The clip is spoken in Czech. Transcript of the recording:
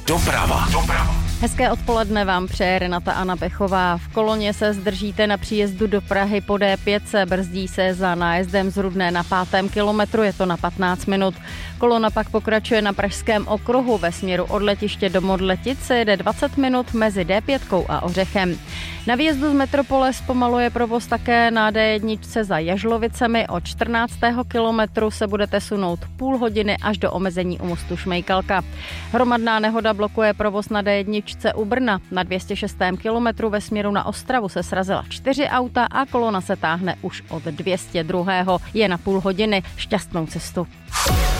Doprava. Hezké odpoledne vám přeje Renata Anna Pechová. V koloně se zdržíte na příjezdu do Prahy po D5, brzdí se za nájezdem z Rudné na 5. kilometru, je to na 15 minut. Kolona pak pokračuje na Pražském okruhu ve směru od letiště do Modletice, jede 20 minut mezi D5 a Ořechem. Na výjezdu z metropole zpomaluje provoz také na D1 za Jažlovicemi, od 14. kilometru se budete sunout půl hodiny až do omezení u mostu Šmejkalka. Hromadná nehoda blokuje provoz na D1 u Brna. Na 206. kilometru ve směru na Ostravu se srazila 4 auta a kolona se táhne už od 202. Je na půl hodiny. Šťastnou cestu.